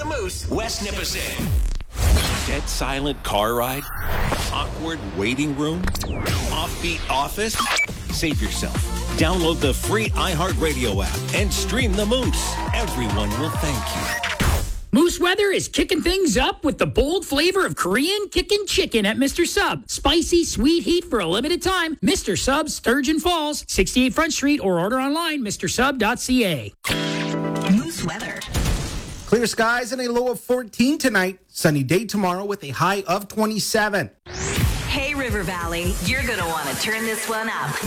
Moose, West Nipissing. Dead silent car ride? Awkward waiting room? Offbeat office? Save yourself. Download the free iHeartRadio app and stream the Moose. Everyone will thank you. Moose Weather is kicking things up with the bold flavor of Korean kickin' chicken at Mr. Sub. Spicy, sweet heat for a limited time. Mr. Sub, Sturgeon Falls, 68 Front Street, or order online, mrsub.ca. Moose Weather. Clear skies and a low of 14 tonight. Sunny day tomorrow with a high of 27. Hey, River Valley, you're going to want to turn this one up.